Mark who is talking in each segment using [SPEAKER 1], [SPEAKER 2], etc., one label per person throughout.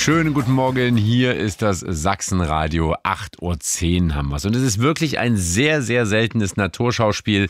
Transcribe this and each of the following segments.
[SPEAKER 1] Schönen guten Morgen, hier ist das Sachsenradio, 8:10 Uhr haben wir es. Und es ist wirklich ein sehr, sehr seltenes Naturschauspiel.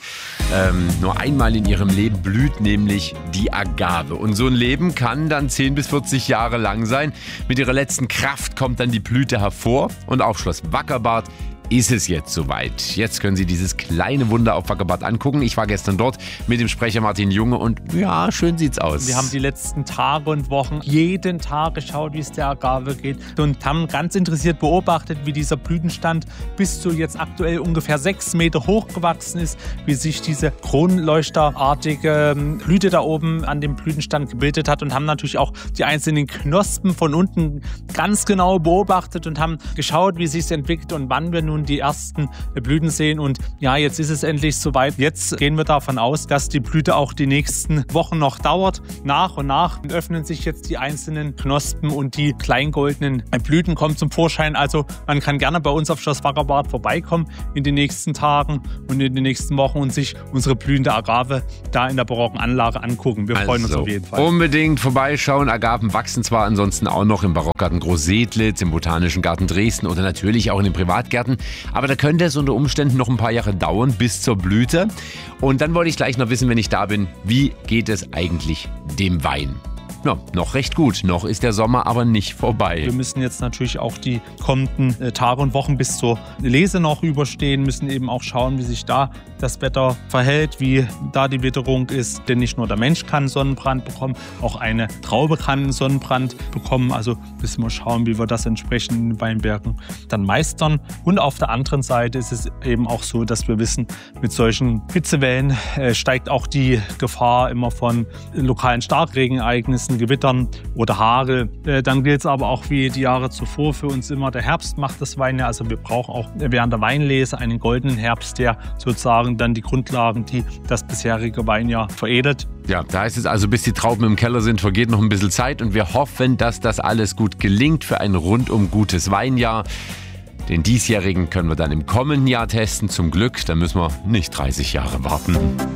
[SPEAKER 1] Nur einmal in ihrem Leben blüht nämlich die Agave. Und so ein Leben kann dann 10 bis 40 Jahre lang sein. Mit ihrer letzten Kraft kommt dann die Blüte hervor. Und auf Schloss Wackerbarth ist es jetzt soweit. Jetzt können Sie dieses kleine Wunder auf Wackerbarth angucken. Ich war gestern dort mit dem Sprecher Martin Junge und ja, schön sieht's aus.
[SPEAKER 2] Wir haben die letzten Tage und Wochen jeden Tag geschaut, wie es der Agave geht und haben ganz interessiert beobachtet, wie dieser Blütenstand bis zu jetzt aktuell ungefähr 6 Meter hoch gewachsen ist, wie sich diese kronleuchterartige Blüte da oben an dem Blütenstand gebildet hat und haben natürlich auch die einzelnen Knospen von unten ganz genau beobachtet und haben geschaut, wie sich es entwickelt und wann wir nun die ersten Blüten sehen. Und ja, jetzt ist es endlich soweit. Jetzt gehen wir davon aus, dass die Blüte auch die nächsten Wochen noch dauert. Nach und nach öffnen sich jetzt die einzelnen Knospen und die kleingoldenen Blüten kommen zum Vorschein. Also man kann gerne bei uns auf Schloss Wackerbarth vorbeikommen in den nächsten Tagen und in den nächsten Wochen und sich unsere blühende Agave da in der barocken Anlage angucken. Wir freuen uns auf jeden Fall.
[SPEAKER 1] Unbedingt vorbeischauen. Agaven wachsen zwar ansonsten auch noch im Barockgarten Groß-Sedlitz, im Botanischen Garten Dresden oder natürlich auch in den Privatgärten. Aber da könnte es unter Umständen noch ein paar Jahre dauern bis zur Blüte. Und dann wollte ich gleich noch wissen, wenn ich da bin, wie geht es eigentlich dem Wein? Ja, noch recht gut. Noch ist der Sommer aber nicht vorbei.
[SPEAKER 2] Wir müssen jetzt natürlich auch die kommenden Tage und Wochen bis zur Lese noch überstehen, müssen eben auch schauen, wie sich da das Wetter verhält, wie da die Witterung ist. Denn nicht nur der Mensch kann Sonnenbrand bekommen, auch eine Traube kann Sonnenbrand bekommen. Also müssen wir schauen, wie wir das entsprechend in den Weinbergen dann meistern. Und auf der anderen Seite ist es eben auch so, dass wir wissen, mit solchen Hitzewellen steigt auch die Gefahr immer von lokalen Starkregenereignissen, Gewittern oder Hagel. Dann gilt es aber auch wie die Jahre zuvor für uns immer, der Herbst macht das Wein ja. Also wir brauchen auch während der Weinlese einen goldenen Herbst, der sozusagen dann die Grundlagen, die das bisherige Weinjahr veredelt.
[SPEAKER 1] Ja, da heißt es also, bis die Trauben im Keller sind, vergeht noch ein bisschen Zeit und wir hoffen, dass das alles gut gelingt für ein rundum gutes Weinjahr. Den diesjährigen können wir dann im kommenden Jahr testen, zum Glück. Da müssen wir nicht 30 Jahre warten.